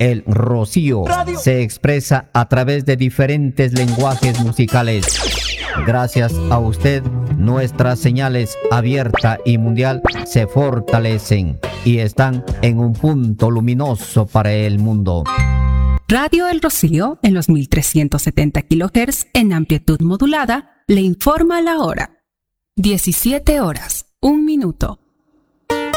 El Rocío se expresa a través de diferentes lenguajes musicales. Gracias a usted, nuestras señales abierta y mundial se fortalecen y están en un punto luminoso para el mundo. Radio El Rocío, en los 1370 kHz en amplitud modulada, le informa la hora. 17 horas, 1 minuto.